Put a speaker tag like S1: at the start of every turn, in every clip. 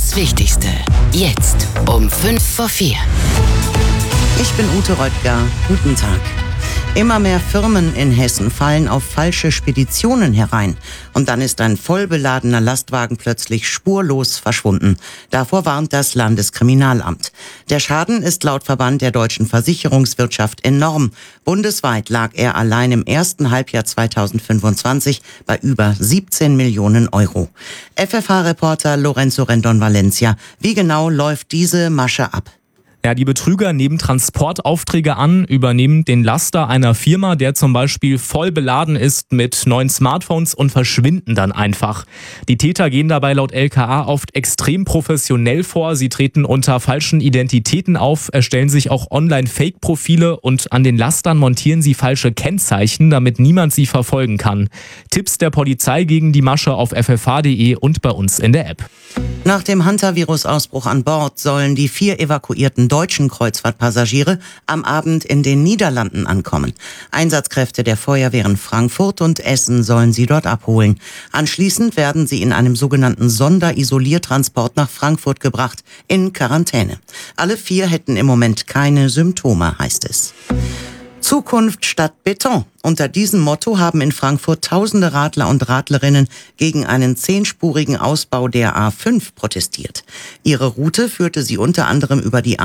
S1: Das Wichtigste, jetzt um 3:55.
S2: Ich bin Ute Röttger. Guten Tag. Immer mehr Firmen in Hessen fallen auf falsche Speditionen herein. Und dann ist ein vollbeladener Lastwagen plötzlich spurlos verschwunden. Davor warnt das Landeskriminalamt. Der Schaden ist laut Verband der deutschen Versicherungswirtschaft enorm. Bundesweit lag er allein im ersten Halbjahr 2025 bei über 17 Millionen Euro. FFH-Reporter Lorenzo Rendon-Valencia. Wie genau läuft diese Masche ab?
S3: Ja, die Betrüger nehmen Transportaufträge an, übernehmen den Laster einer Firma, der zum Beispiel voll beladen ist mit neuen Smartphones und verschwinden dann einfach. Die Täter gehen dabei laut LKA oft extrem professionell vor. Sie treten unter falschen Identitäten auf, erstellen sich auch Online-Fake-Profile und an den Lastern montieren sie falsche Kennzeichen, damit niemand sie verfolgen kann. Tipps der Polizei gegen die Masche auf ffh.de und bei uns in der App.
S2: Nach dem Hantavirus-Ausbruch an Bord sollen die 4 evakuierten deutschen Kreuzfahrtpassagiere am Abend in den Niederlanden ankommen. Einsatzkräfte der Feuerwehren Frankfurt und Essen sollen sie dort abholen. Anschließend werden sie in einem sogenannten Sonderisoliertransport nach Frankfurt gebracht, in Quarantäne. Alle 4 hätten im Moment keine Symptome, heißt es. Zukunft statt Beton. Unter diesem Motto haben in Frankfurt tausende Radler und Radlerinnen gegen einen 10-spurigen Ausbau der A5 protestiert. Ihre Route führte sie unter anderem über die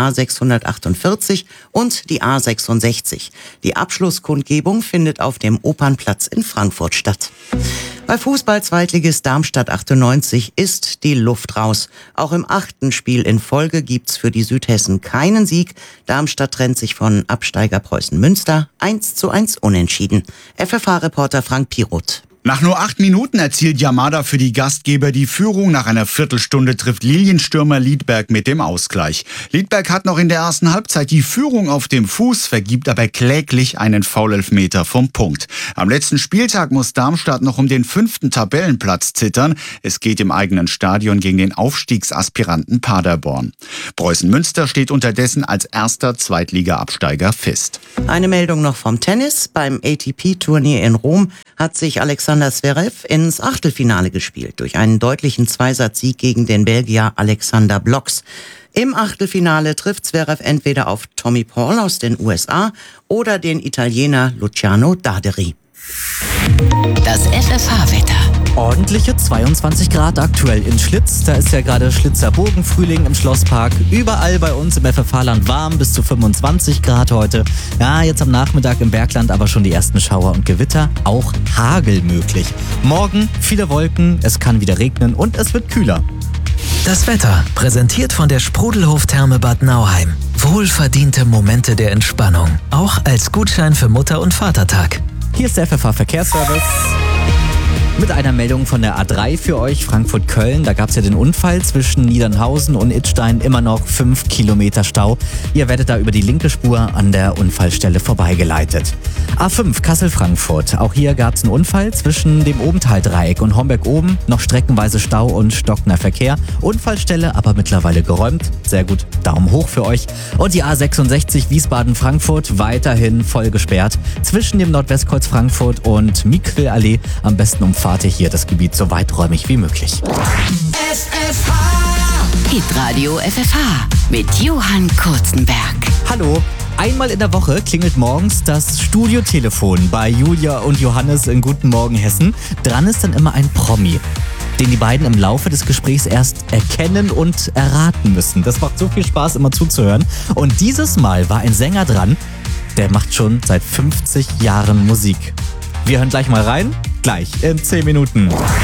S2: A648 und die A66. Die Abschlusskundgebung findet auf dem Opernplatz in Frankfurt statt. Bei Fußball-Zweitligist Darmstadt 98 ist die Luft raus. Auch im 8. Spiel in Folge gibt's für die Südhessen keinen Sieg. Darmstadt trennt sich von Absteiger Preußen Münster 1:1 unentschieden. FFH-Reporter Frank Piroth.
S4: Nach nur 8 Minuten erzielt Yamada für die Gastgeber die Führung. Nach einer Viertelstunde trifft Lilienstürmer Liedberg mit dem Ausgleich. Liedberg hat noch in der ersten Halbzeit die Führung auf dem Fuß, vergibt aber kläglich einen Foulelfmeter vom Punkt. Am letzten Spieltag muss Darmstadt noch um den 5. Tabellenplatz zittern. Es geht im eigenen Stadion gegen den Aufstiegsaspiranten Paderborn. Preußen Münster steht unterdessen als erster Zweitliga-Absteiger fest.
S2: Eine Meldung noch vom Tennis. Beim ATP-Turnier in Rom hat sich Alexander Zverev ins Achtelfinale gespielt, durch einen deutlichen Zweisatzsieg gegen den Belgier Alexander Bloks. Im Achtelfinale trifft Zverev entweder auf Tommy Paul aus den USA oder den Italiener Luciano Daderi.
S1: Das FFH-Wetter.
S5: Ordentliche 22 Grad aktuell in Schlitz. Da ist ja gerade Schlitzerbogenfrühling im Schlosspark. Überall bei uns im FFH-Land warm, bis zu 25 Grad heute. Ja, jetzt am Nachmittag im Bergland aber schon die ersten Schauer und Gewitter. Auch Hagel möglich. Morgen viele Wolken, es kann wieder regnen und es wird kühler.
S6: Das Wetter, präsentiert von der Sprudelhof-Therme Bad Nauheim. Wohlverdiente Momente der Entspannung. Auch als Gutschein für Mutter- und Vatertag.
S5: Hier ist der FFH-Verkehrsservice. Mit einer Meldung von der A3 für euch, Frankfurt-Köln. Da gab es ja den Unfall zwischen Niedernhausen und Idstein, immer noch 5 Kilometer Stau. Ihr werdet da über die linke Spur an der Unfallstelle vorbeigeleitet. A5 Kassel-Frankfurt. Auch hier gab es einen Unfall zwischen dem Obentaldreieck und Homberg oben. Noch streckenweise Stau und stockender Verkehr. Unfallstelle aber mittlerweile geräumt. Sehr gut, Daumen hoch für euch. Und die A66 Wiesbaden-Frankfurt weiterhin voll gesperrt. Zwischen dem Nordwestkreuz Frankfurt und Miquelallee. Am besten umfahrt ihr hier das Gebiet so weiträumig wie möglich.
S1: Hitradio FFH mit Johann Kurzenberg.
S5: Hallo. Einmal in der Woche klingelt morgens das Studiotelefon bei Julia und Johannes in Guten Morgen Hessen. Dran ist dann immer ein Promi, den die beiden im Laufe des Gesprächs erst erkennen und erraten müssen. Das macht so viel Spaß, immer zuzuhören. Und dieses Mal war ein Sänger dran, der macht schon seit 50 Jahren Musik. Wir hören gleich mal rein. Gleich in 10 Minuten.